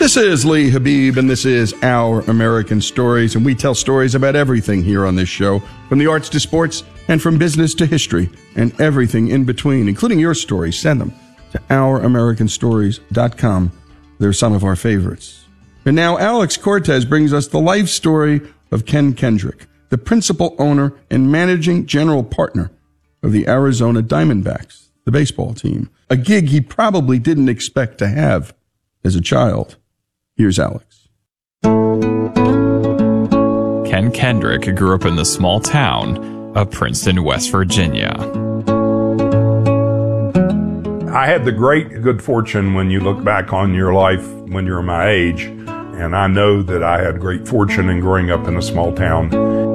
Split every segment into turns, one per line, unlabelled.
This is Lee Habib, and this is Our American Stories, and we tell stories about everything here on this show, from the arts to sports, and from business to history, and everything in between, including your stories. Send them to ouramericanstories.com. They're some of our favorites. And now Alex Cortez brings us the life story of Ken Kendrick, the principal owner and managing general partner of the Arizona Diamondbacks, the baseball team, a gig he probably didn't expect to have as a child. Here's Alex.
Ken Kendrick grew up in the small town of Princeton, West Virginia.
I had the great good fortune when you look back on your life when you're my age, and I know that I had great fortune in growing up in a small town.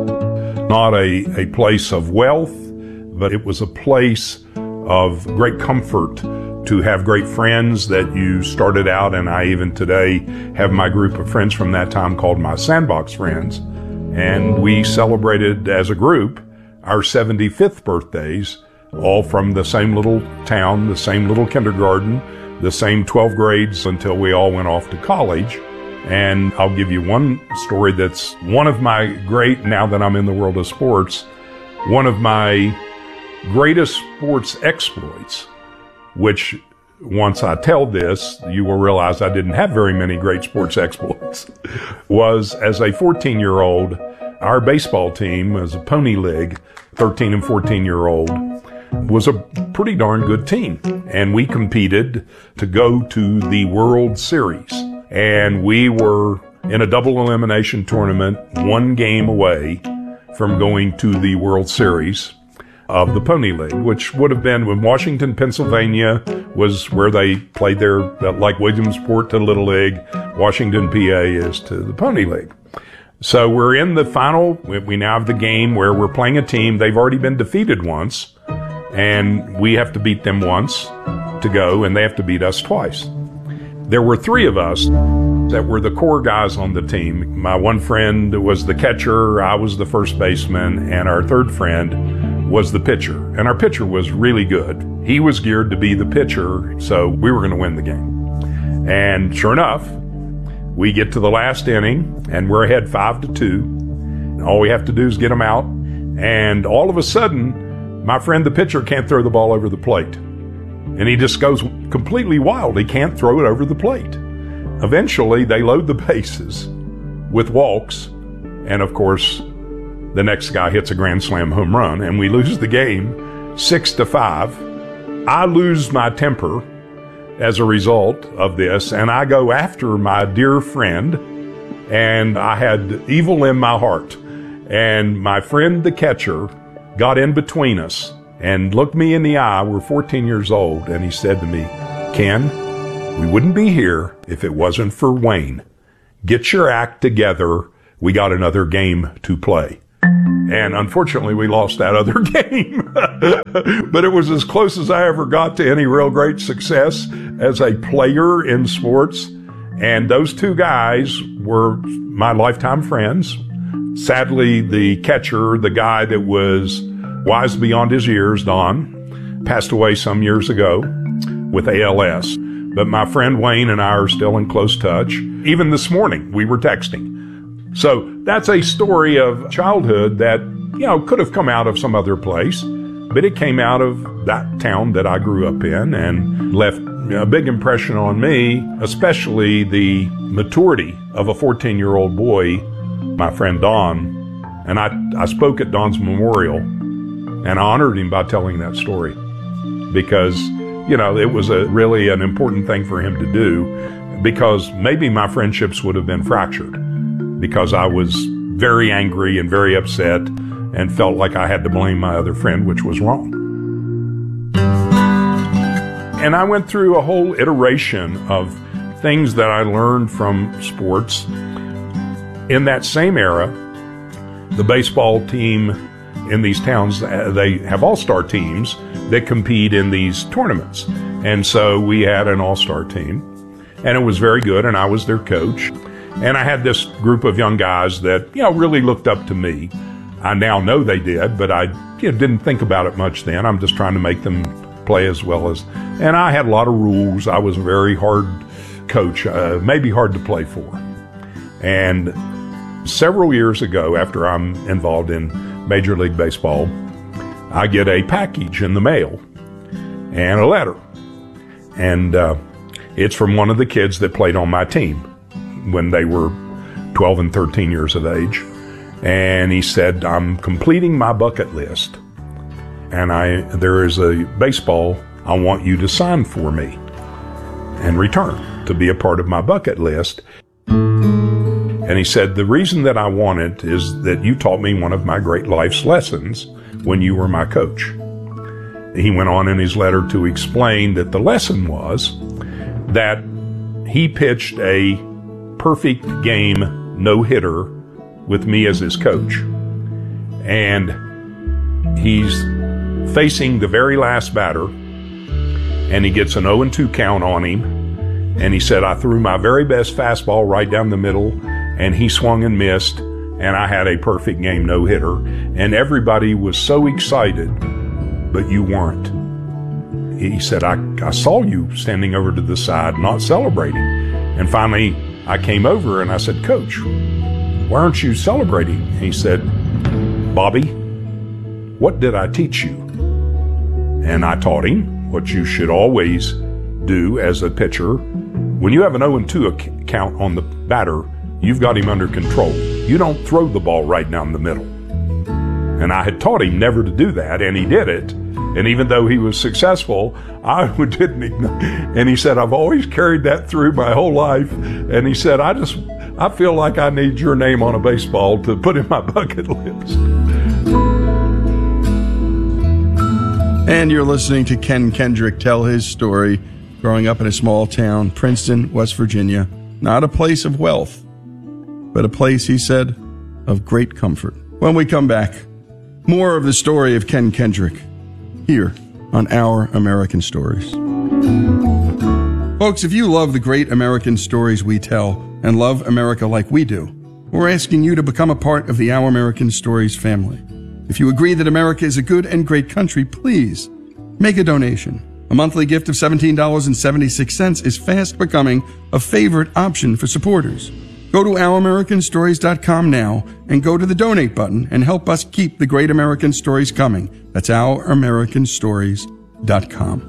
Not a place of wealth, but it was a place of great comfort to have great friends that you started out, and I even today have my group of friends from that time called my Sandbox Friends. And we celebrated as a group our 75th birthdays, all from the same little town, the same little kindergarten, the same 12 grades until we all went off to college. And I'll give you one story that's one of my great, now that I'm in the world of sports, one of my greatest sports exploits, which once I tell this, you will realize I didn't have very many great sports exploits, was as a 14-year-old, our baseball team was a pony league, 13 and 14-year-old, was a pretty darn good team. And we competed to go to the World Series. And we were in a double elimination tournament, one game away from going to the World Series of the Pony League, which would have been when Washington, Pennsylvania was where they played their, like Williamsport to Little League, Washington, PA is to the Pony League. So we're in the final, we now have the game where we're playing a team, they've already been defeated once, and we have to beat them once to go, and they have to beat us twice. There were three of us that were the core guys on the team. My one friend was the catcher, I was the first baseman, and our third friend was the pitcher. And our pitcher was really good. He was geared to be the pitcher, so we were going to win the game. And sure enough, we get to the last inning, and we're ahead 5-2. All we have to do is get them out. And all of a sudden, my friend the pitcher can't throw the ball over the plate. And he just goes completely wild. He can't throw it over the plate. Eventually, they load the bases with walks. And of course, the next guy hits a grand slam home run, and we lose the game 6-5. I lose my temper as a result of this, and I go after my dear friend, and I had evil in my heart. And my friend, the catcher, got in between us and looked me in the eye. We're 14 years old, and he said to me, "Ken, we wouldn't be here if it wasn't for Wayne. Get your act together. We got another game to play." And unfortunately, we lost that other game. But it was as close as I ever got to any real great success as a player in sports. And those two guys were my lifetime friends. Sadly, the catcher, the guy that was wise beyond his years, Don, passed away some years ago with ALS. But my friend Wayne and I are still in close touch. Even this morning, we were texting. So that's a story of childhood that, could have come out of some other place, but it came out of that town that I grew up in and left a big impression on me, especially the maturity of a 14-year-old boy, my friend Don. And I spoke at Don's memorial, and I honored him by telling that story because, it was really an important thing for him to do, because maybe my friendships would have been fractured, because I was very angry and very upset and felt like I had to blame my other friend, which was wrong. And I went through a whole iteration of things that I learned from sports. In that same era, the baseball team in these towns, they have all-star teams that compete in these tournaments. And so we had an all-star team, and it was very good, and I was their coach. And I had this group of young guys that, really looked up to me. I now know they did, but I didn't think about it much then. I'm just trying to make them play as well as... And I had a lot of rules. I was a very hard coach, maybe hard to play for. And several years ago, after I'm involved in Major League Baseball, I get a package in the mail and a letter. And it's from one of the kids that played on my team when they were 12 and 13 years of age. And he said, I'm completing my bucket list, and there is a baseball I want you to sign for me and return to be a part of my bucket list. And he said, the reason that I want it is that you taught me one of my great life's lessons when you were my coach. He went on in his letter to explain that the lesson was that he pitched a perfect game no-hitter with me as his coach. And he's facing the very last batter, and he gets an 0-2 count on him. And he said, I threw my very best fastball right down the middle, and he swung and missed, and I had a perfect game no-hitter. And everybody was so excited, but you weren't. He said, I saw you standing over to the side, not celebrating. And finally, I came over and I said, Coach, why aren't you celebrating? He said, Bobby, what did I teach you? And I taught him what you should always do as a pitcher. When you have an 0-2 count on the batter, you've got him under control. You don't throw the ball right down the middle. And I had taught him never to do that, and he did it. And even though he was successful, I didn't ignore. And he said, I've always carried that through my whole life. And he said, I feel like I need your name on a baseball to put in my bucket list.
And you're listening to Ken Kendrick tell his story growing up in a small town, Princeton, West Virginia. Not a place of wealth, but a place, he said, of great comfort. When we come back, more of the story of Ken Kendrick here on Our American Stories. Folks, if you love the great American stories we tell and love America like we do, we're asking you to become a part of the Our American Stories family. If you agree that America is a good and great country, please make a donation. A monthly gift of $17.76 is fast becoming a favorite option for supporters. Go to OurAmericanStories.com now and go to the donate button and help us keep the great American stories coming. That's OurAmericanStories.com.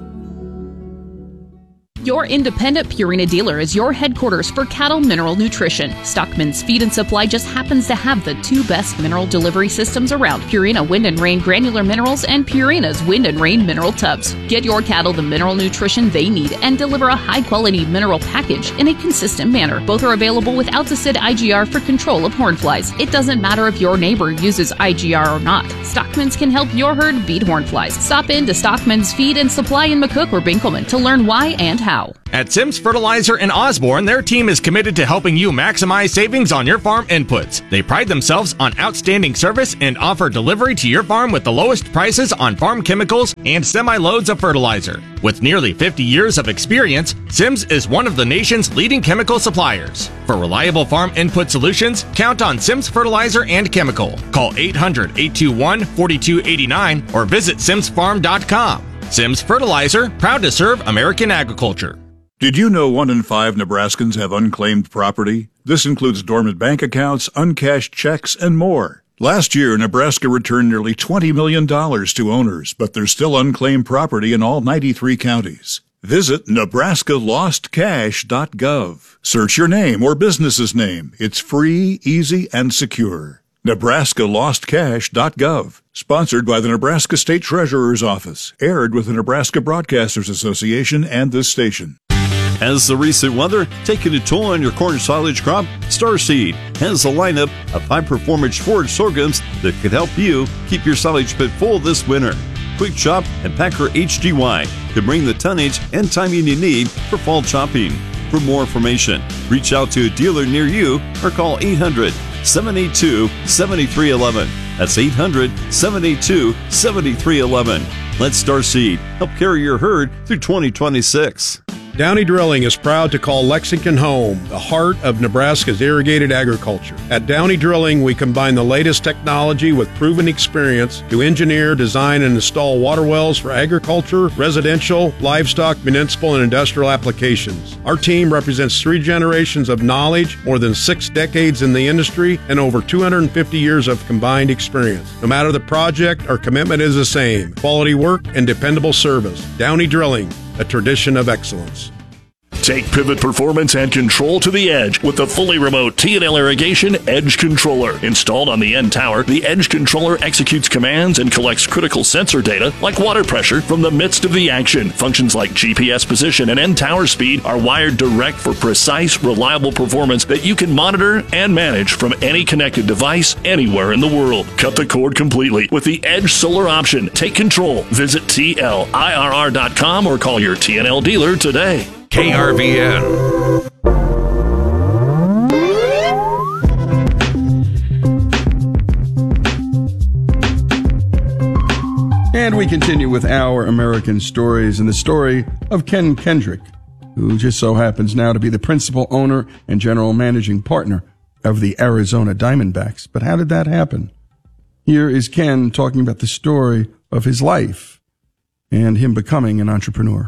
Your independent Purina dealer is your headquarters for cattle mineral nutrition. Stockman's Feed and Supply just happens to have the two best mineral delivery systems around, Purina Wind and Rain Granular Minerals and Purina's Wind and Rain Mineral Tubs. Get your cattle the mineral nutrition they need and deliver a high-quality mineral package in a consistent manner. Both are available with Alticid IGR for control of horn flies. It doesn't matter if your neighbor uses IGR or not. Stockman's can help your herd beat horn flies. Stop in to Stockman's Feed and Supply in McCook or Binkelman to learn why and how.
At Sims Fertilizer in Osborne, their team is committed to helping you maximize savings on your farm inputs. They pride themselves on outstanding service and offer delivery to your farm with the lowest prices on farm chemicals and semi-loads of fertilizer. With nearly 50 years of experience, Sims is one of the nation's leading chemical suppliers. For reliable farm input solutions, count on Sims Fertilizer and Chemical. Call 800-821-4289 or visit simsfarm.com. Sims Fertilizer, proud to serve American agriculture.
Did you know 1 in 5 Nebraskans have unclaimed property? This includes dormant bank accounts, uncashed checks, and more. Last year, Nebraska returned nearly $20 million to owners, but there's still unclaimed property in all 93 counties. Visit nebraskalostcash.gov. Search your name or business's name. It's free, easy, and secure. nebraskalostcash.gov. Sponsored by the Nebraska State Treasurer's Office. Aired with the Nebraska Broadcasters Association and this station.
Has the recent weather taken a toll on your corn silage crop? Starseed has a lineup of high-performance forage sorghums that can help you keep your silage pit full this winter. Quick Chop and Packer HDY can bring the tonnage and timing you need for fall chopping. For more information, reach out to a dealer near you or call 800-782-7311. That's 800-782-7311. Let Starseed help carry your herd through 2026.
Downey Drilling is proud to call Lexington home, the heart of Nebraska's irrigated agriculture. At Downey Drilling, we combine the latest technology with proven experience to engineer, design, and install water wells for agriculture, residential, livestock, municipal, and industrial applications. Our team represents 3 generations of knowledge, more than 6 decades in the industry, and over 250 years of combined experience. No matter the project, our commitment is the same: quality work and dependable service. Downey Drilling, a tradition of excellence.
Take pivot performance and control to the edge with the fully remote T&L Irrigation Edge Controller. Installed on the end tower, the Edge Controller executes commands and collects critical sensor data like water pressure from the midst of the action. Functions like GPS position and end tower speed are wired direct for precise, reliable performance that you can monitor and manage from any connected device anywhere in the world. Cut the cord completely with the Edge Solar option. Take control. Visit TLIRR.com or call your T&L dealer today.
KRVN.
And we continue with Our American Stories and the story of Ken Kendrick, who just so happens now to be the principal owner and general managing partner of the Arizona Diamondbacks. But how did that happen? Here is Ken talking about the story of his life and him becoming an entrepreneur.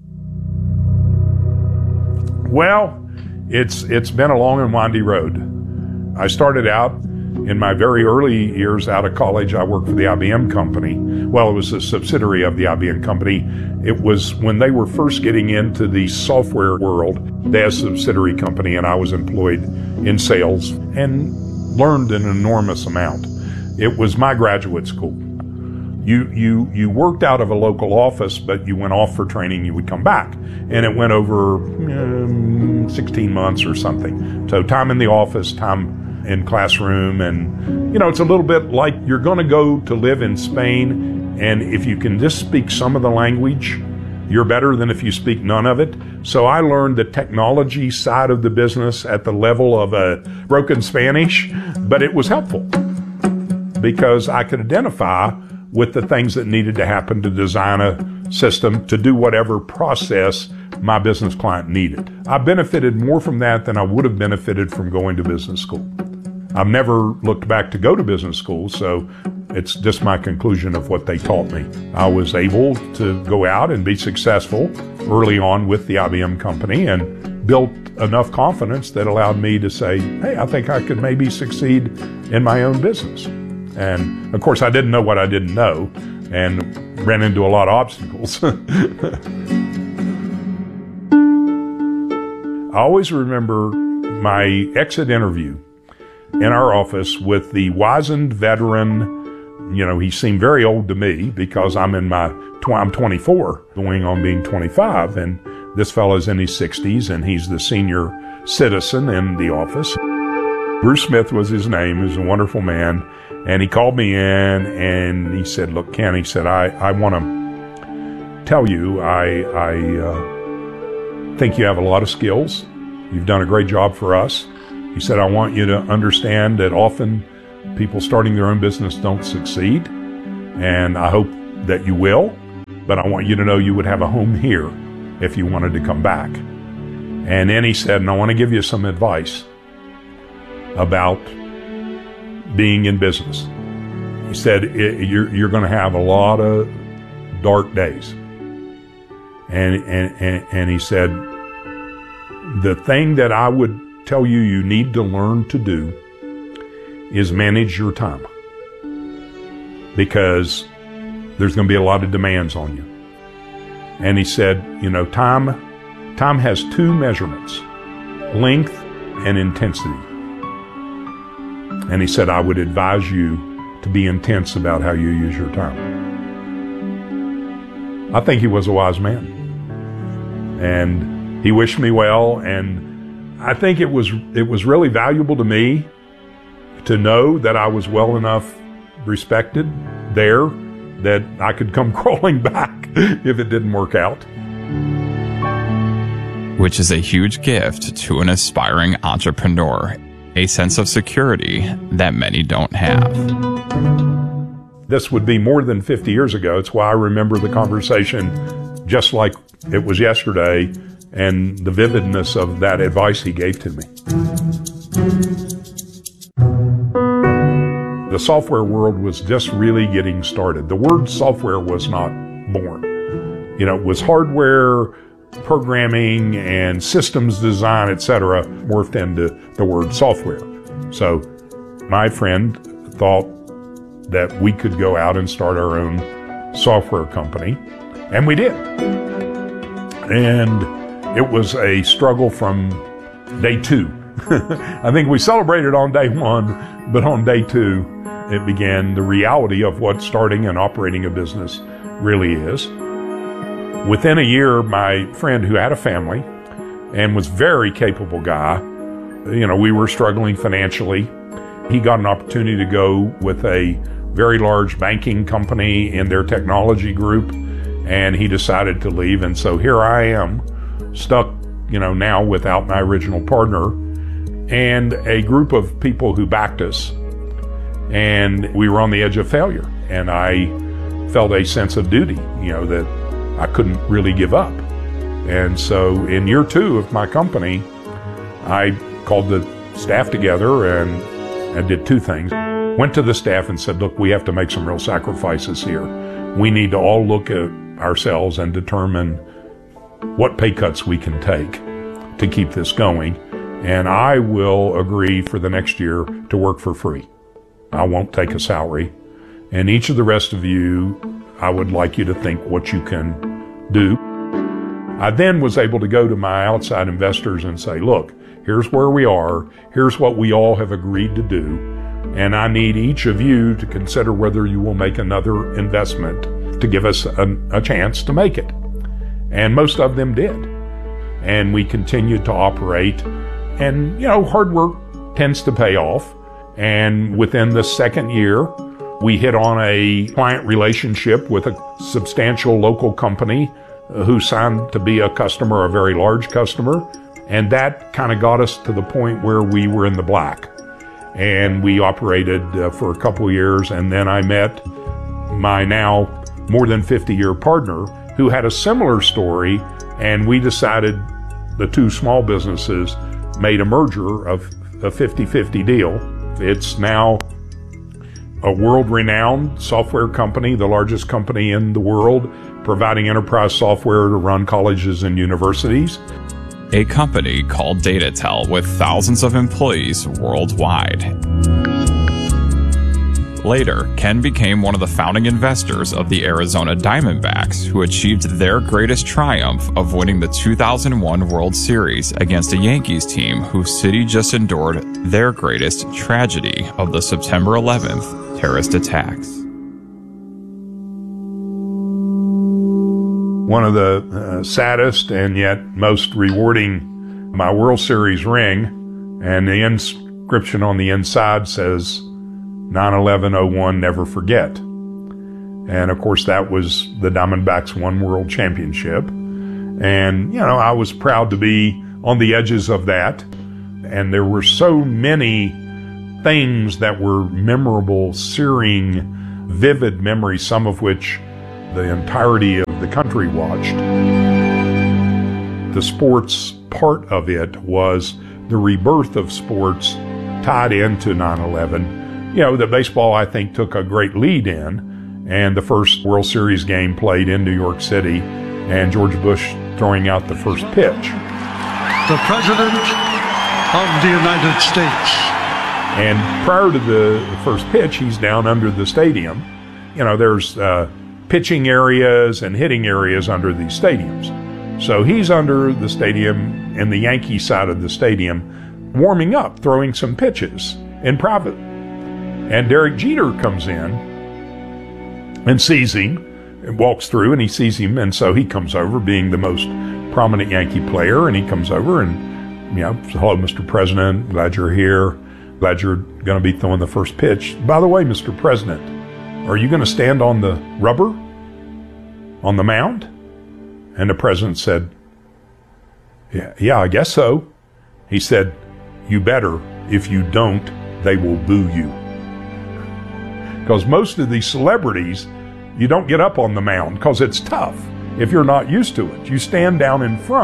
Well, it's been a long and windy road. I started out in my very early years out of college. I worked for the IBM company. Well, it was a subsidiary of the IBM company. It was when they were first getting into the software world. They had a subsidiary company, and I was employed in sales and learned an enormous amount. It was my graduate school. You worked out of a local office, but you went off for training, you would come back. And it went over 16 months or something. So time in the office, time in classroom. And, it's a little bit like you're going to go to live in Spain. And if you can just speak some of the language, you're better than if you speak none of it. So I learned the technology side of the business at the level of a broken Spanish, but it was helpful because I could identify with the things that needed to happen to design a system to do whatever process my business client needed. I benefited more from that than I would have benefited from going to business school. I've never looked back to go to business school, so it's just my conclusion of what they taught me. I was able to go out and be successful early on with the IBM company and built enough confidence that allowed me to say, hey, I think I could maybe succeed in my own business. And, of course, I didn't know what I didn't know and ran into a lot of obstacles. I always remember my exit interview in our office with the wizened veteran. He seemed very old to me because I'm 24, going on being 25, and this fellow's in his 60s, and he's the senior citizen in the office. Bruce Smith was his name. He was a wonderful man. And he called me in and he said, look, Ken, he said, I want to tell you, I think you have a lot of skills. You've done a great job for us. He said, I want you to understand that often people starting their own business don't succeed. And I hope that you will. But I want you to know you would have a home here if you wanted to come back. And then he said, and I want to give you some advice about being in business. He said, you're going to have a lot of dark days. And he said, the thing that I would tell you need to learn to do is manage your time. Because there's going to be a lot of demands on you. And he said, time has 2 measurements, length and intensity. And he said, I would advise you to be intense about how you use your time. I think he was a wise man. And he wished me well. And I think it was really valuable to me to know that I was well enough respected there that I could come crawling back if it didn't work out.
Which is a huge gift to an aspiring entrepreneur. A sense of security that many don't have.
This would be more than 50 years ago. It's why I remember the conversation just like it was yesterday and the vividness of that advice he gave to me. The software world was just really getting started. The word software was not born. It was hardware, programming, and systems design, etc., morphed into the word software. So my friend thought that we could go out and start our own software company, and we did. And it was a struggle from day two. I think we celebrated on day one, but on day two, it began the reality of what starting and operating a business really is. Within a year, my friend who had a family and was a very capable guy, we were struggling financially. He got an opportunity to go with a very large banking company in their technology group, and he decided to leave. And so here I am, stuck, now without my original partner and a group of people who backed us. And we were on the edge of failure. And I felt a sense of duty, that I couldn't really give up. And so in year two of my company, I called the staff together and did two things. Went to the staff and said, look, we have to make some real sacrifices here. We need to all look at ourselves and determine what pay cuts we can take to keep this going. And I will agree for the next year to work for free. I won't take a salary. And each of the rest of you, I would like you to think what you can do. I then was able to go to my outside investors and say, look, here's where we are. Here's what we all have agreed to do. And I need each of you to consider whether you will make another investment to give us a chance to make it. And most of them did. And we continued to operate. And, hard work tends to pay off. And within the second year, we hit on a client relationship with a substantial local company who signed to be a customer, a very large customer. And that kind of got us to the point where we were in the black. And we operated for a couple years. And then I met my now more than 50-year partner who had a similar story. And we decided the two small businesses made a merger of a 50-50 deal. It's now a world-renowned software company, the largest company in the world, providing enterprise software to run colleges and universities.
A company called DataTel with thousands of employees worldwide. Later, Ken became one of the founding investors of the Arizona Diamondbacks, who achieved their greatest triumph of winning the 2001 World Series against a Yankees team whose city just endured their greatest tragedy of the September 11th terrorist attacks.
One of the saddest and yet most rewarding, my World Series ring, and the inscription on the inside says, 9/11/01, never forget. And of course, that was the Diamondbacks' one world championship. And, I was proud to be on the edges of that. And there were so many things that were memorable, searing, vivid memories, some of which the entirety of the country watched. The sports part of it was the rebirth of sports tied into 9/11. The baseball, I think, took a great lead in, and the first World Series game played in New York City, and George Bush throwing out the first pitch.
The President of the United States.
And prior to the first pitch, he's down under the stadium. There's pitching areas and hitting areas under these stadiums. So he's under the stadium in the Yankee side of the stadium, warming up, throwing some pitches in private. And Derek Jeter comes in and sees him and walks through, and he sees him. And so he comes over, being the most prominent Yankee player, and he comes over and, hello, Mr. President, glad you're here. Glad you're going to be throwing the first pitch. By the way, Mr. President, are you going to stand on the rubber on the mound? And the president said, yeah, I guess so. He said, you better. If you don't, they will boo you. Because most of these celebrities, you don't get up on the mound because it's tough if you're not used to it. You stand down in front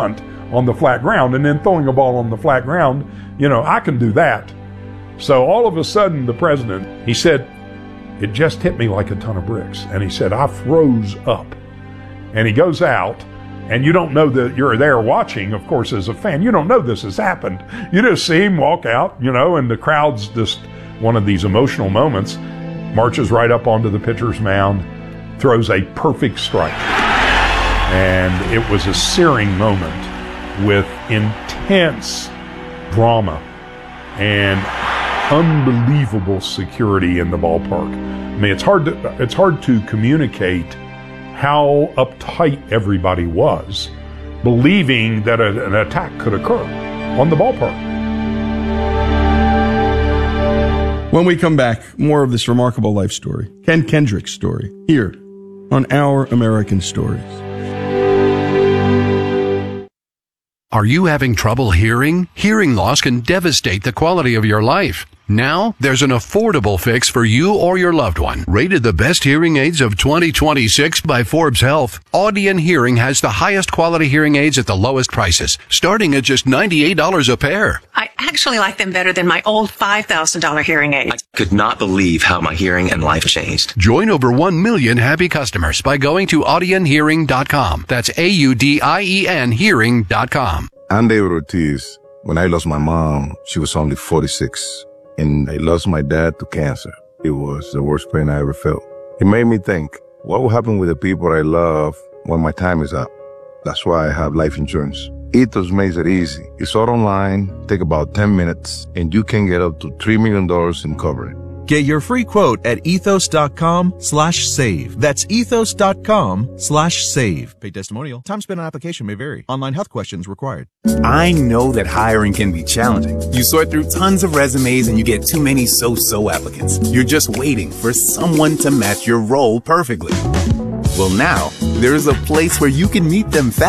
on the flat ground, and then throwing a ball on the flat ground, I can do that. So all of a sudden, the president, he said, it just hit me like a ton of bricks. And he said, I froze up. And he goes out, and you don't know that you're there watching, of course, as a fan. You don't know this has happened. You just see him walk out, and the crowd's just one of these emotional moments, marches right up onto the pitcher's mound, throws a perfect strike. And it was a searing moment with intense drama and unbelievable security in the ballpark. I mean, it's hard to communicate how uptight everybody was, believing that an attack could occur on the ballpark.
When we come back, more of this remarkable life story, Ken Kendrick's story, here on Our American Stories.
Are you having trouble hearing? Hearing loss can devastate the quality of your life. Now, there's an affordable fix for you or your loved one. Rated the best hearing aids of 2026 by Forbes Health, Audion Hearing has the highest quality hearing aids at the lowest prices, starting at just $98 a pair.
I actually like them better than my old $5,000 hearing aid. I could not believe how my hearing and life changed.
Join over 1 million happy customers by going to audionhearing.com. That's AUDIEN hearing.com.
I'm David Ortiz. When I lost my mom, she was only 46. And I lost my dad to cancer. It was the worst pain I ever felt. It made me think, what will happen with the people I love when my time is up? That's why I have life insurance. Ethos makes it easy. It's all online, take about 10 minutes, and you can get up to $3 million in coverage.
Get your free quote at ethos.com/save. That's ethos.com/save. Paid testimonial. Time spent on application may vary. Online health questions required.
I know that hiring can be challenging. You sort through tons of resumes and you get too many so-so applicants. You're just waiting for someone to match your role perfectly. Well, now, there's a place where you can meet them fast.